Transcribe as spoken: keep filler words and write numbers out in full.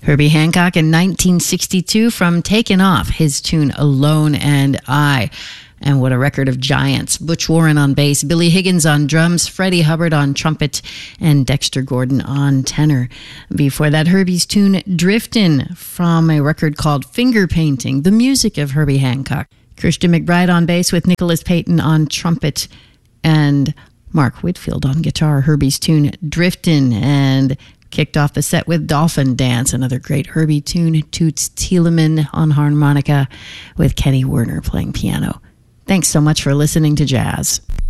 Herbie Hancock in nineteen sixty-two from Taken Off, his tune Alone and I. And what a record of giants. Butch Warren on bass, Billy Higgins on drums, Freddie Hubbard on trumpet, and Dexter Gordon on tenor. Before that, Herbie's tune Driftin' from a record called Finger Painting, the music of Herbie Hancock. Christian McBride on bass with Nicholas Payton on trumpet and Mark Whitfield on guitar. Herbie's tune Driftin', and kicked off the set with Dolphin Dance, another great Herbie tune. Toots Thielemann on harmonica with Kenny Werner playing piano. Thanks so much for listening to Jazz.